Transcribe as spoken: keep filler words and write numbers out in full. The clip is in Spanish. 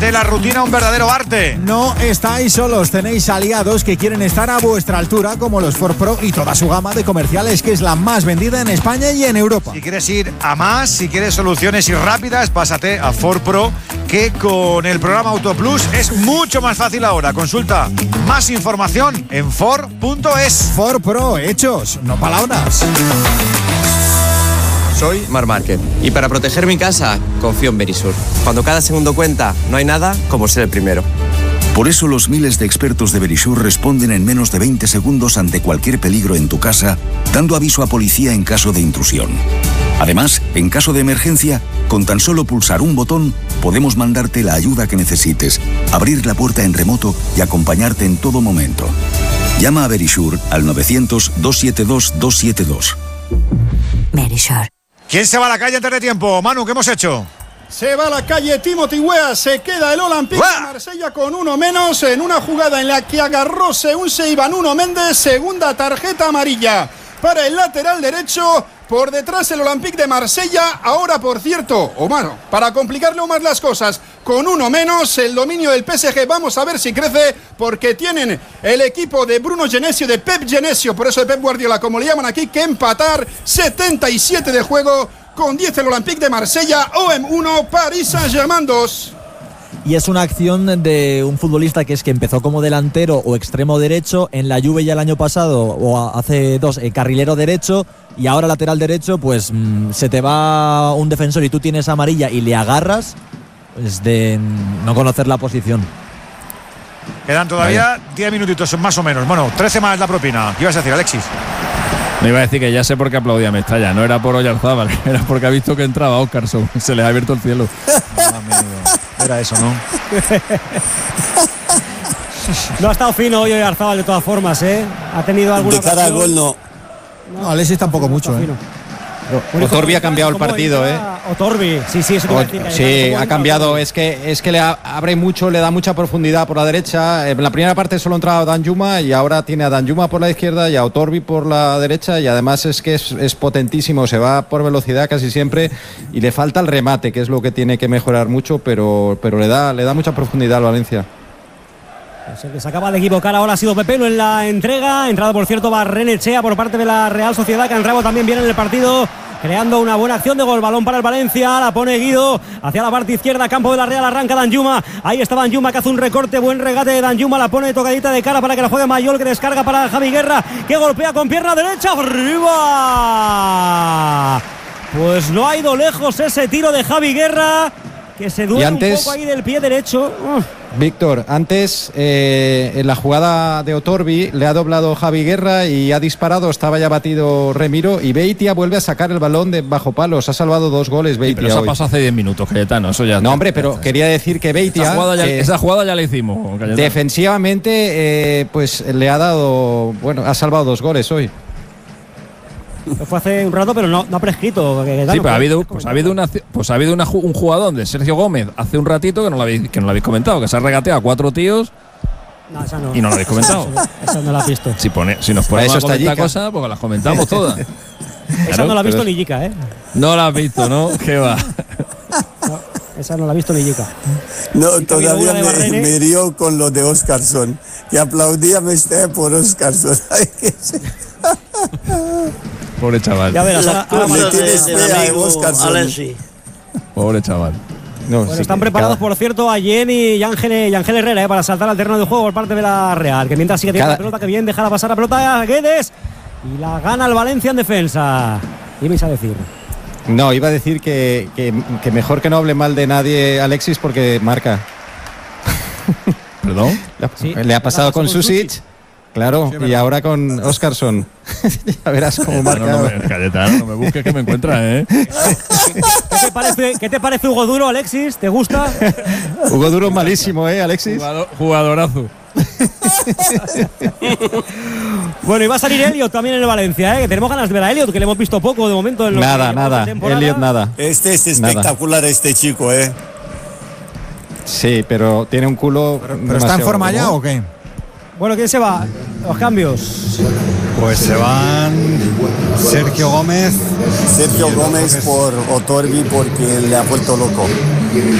de la rutina un verdadero arte. No estáis solos, tenéis aliados que quieren estar a vuestra altura, como los Ford Pro y toda su gama de comerciales, que es la más vendida en España y en Europa. Si quieres ir a más, si quieres soluciones y rápidas, pásate a Ford Pro, que con el programa Auto Plus es mucho más fácil ahora. Consulta más información en Ford punto es. Ford Pro, hechos, no palabras. Soy Marc Márquez y para proteger mi casa confío en Verisur. Cuando cada segundo cuenta, no hay nada como ser el primero. Por eso los miles de expertos de Verisur responden en menos de veinte segundos ante cualquier peligro en tu casa, dando aviso a policía en caso de intrusión. Además, en caso de emergencia, con tan solo pulsar un botón, podemos mandarte la ayuda que necesites, abrir la puerta en remoto y acompañarte en todo momento. Llama a Verisur al novecientos, doscientos setenta y dos, doscientos setenta y dos. Verisur. ¿Quién se va a la calle antes de tiempo? Manu, ¿qué hemos hecho? Se va a la calle Timothy Weah, se queda el Olympique de Marsella con uno menos en una jugada en la que agarró según se iba Nuno Méndez, segunda tarjeta amarilla para el lateral derecho. Por detrás el Olympique de Marsella, ahora por cierto, Omar, para complicarle aún más las cosas, con uno menos, el dominio del P S G, vamos a ver si crece, porque tienen el equipo de Bruno Genesio, de Pep Genesio, por eso de Pep Guardiola, como le llaman aquí, que empatar, setenta y siete de juego, con diez el Olympique de Marsella, O M uno, Paris Saint-Germain dos. Y es una acción de un futbolista que es que empezó como delantero o extremo derecho, en la Juve ya el año pasado o hace dos, eh, carrilero derecho, y ahora lateral derecho, pues mmm, se te va un defensor y tú tienes amarilla y le agarras, es de no conocer la posición. Quedan todavía diez minutitos más o menos. Bueno, trece más la propina. ¿Qué ibas a decir, Alexis? Me iba a decir que ya sé por qué aplaudía Mestalla. No era por Oyarzábal, era porque ha visto que entraba Óscarson. Se le ha abierto el cielo. Era eso, ¿no? No ha estado fino hoy Oyarzábal de todas formas, ¿eh? Ha tenido alguna de cara al gol no. No, Alexis tampoco mucho, ¿eh? Otorbi ha cambiado el partido, ¿eh? Otorbi, sí, sí, eso te iba a decir. Sí, ha cambiado. Es que es que le abre mucho, le da mucha profundidad por la derecha. En la primera parte solo entraba Danjuma y ahora tiene a Danjuma por la izquierda y a Otorbi por la derecha, y además es que es, es potentísimo, se va por velocidad casi siempre y le falta el remate, que es lo que tiene que mejorar mucho, pero, pero le da, le da mucha profundidad al Valencia. Pues el que se acaba de equivocar ahora ha sido Pepelo en la entrega. Entrada, por cierto, Barrenechea por parte de la Real Sociedad, que Andrabo también viene en el partido, creando una buena acción de gol. Balón para el Valencia, la pone Guido hacia la parte izquierda, campo de la Real, arranca Danjuma. Ahí está Danjuma, que hace un recorte, buen regate de Danjuma, la pone tocadita de cara para que la juegue Mayol, que descarga para Javi Guerra, que golpea con pierna derecha, arriba. Pues no ha ido lejos ese tiro de Javi Guerra, que se duele antes, un poco ahí del pie derecho. Uf. Víctor, antes eh, en la jugada de Otorbi le ha doblado Javi Guerra y ha disparado, estaba ya batido Remiro, y Beitia vuelve a sacar el balón de bajo palos. Ha salvado dos goles Beitia. Sí, pero eso hoy. pasó hace diez minutos, Cayetano. Eso ya. No, hombre, pero quería decir que Beitia. Esa jugada ya, eh, esa jugada ya la hicimos, Cayetano. Defensivamente, eh, pues le ha dado. Bueno, ha salvado dos goles hoy. Fue hace un rato, pero no, no ha prescrito. Sí, pero ha habido, pues ha habido, una, pues ha habido una, un jugador de Sergio Gómez hace un ratito que no lo habéis, que no lo habéis comentado, que se ha regateado a cuatro tíos. No, esa no. Y no lo habéis comentado. Esa no la has visto. Si, pone, si nos ponemos a comentar cosas, porque las comentamos todas. Esa Claro, no la ha visto pero, ni Yica, ¿eh? No la has visto, ¿no? ¿Qué va? No, esa no la ha visto ni Yica. No, todavía me, me río con lo de Óscarson, que aplaudía Mestre por Óscarson. Pobre chaval. Ya verás, ahora, ahora le tienes fea a Óscarson. Pobre chaval. No, bueno, sí, están preparados, cada... por cierto, a Jenny y Ángel, y Ángel Herrera eh, para saltar al terreno de juego por parte de la Real, que mientras sigue teniendo cada... la pelota, que bien dejará pasar la pelota a Guedes y la gana el Valencia en defensa. ¿Qué ibais a decir? No, iba a decir que, que, que mejor que no hable mal de nadie Alexis, porque marca. ¿Perdón? Sí, le ha pasado con, con Susic. Claro, sí, y ahora con Óscarson. Ya verás cómo marca. No, no, no, Cayetano, no me busques que me encuentras, ¿eh? ¿Qué te parece, qué te parece Hugo Duro, Alexis? ¿Te gusta? Hugo Duro malísimo, ¿eh, Alexis? Jugador, jugadorazo. Bueno, y va a salir Elliot también en el Valencia, ¿eh? Que tenemos ganas de ver a Elliot, que le hemos visto poco de momento. En lo nada, nada. Elliot, nada. Este es espectacular, nada. Este chico, ¿eh? Sí, pero tiene un culo. ¿Pero, pero está en forma ya o qué? Bueno, ¿quién se va? Los cambios. Pues se van Sergio Gómez. Sergio Gómez por Otorbi porque le ha vuelto loco.